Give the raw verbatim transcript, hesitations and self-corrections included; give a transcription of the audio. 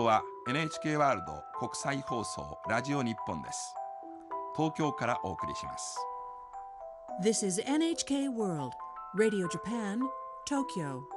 は エヌエイチケー ワールド国際放送ラジオ日本です。東京からお送りします。 This is エヌエイチケー World Radio Japan, Tokyo.